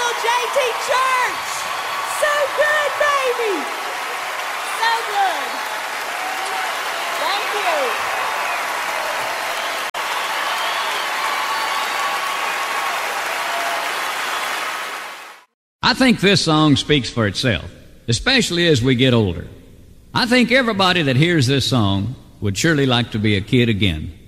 Little JT Church. So good, baby. So good. Thank you. I think this song speaks for itself, especially as we get older. I think everybody that hears this song would surely like to be a kid again.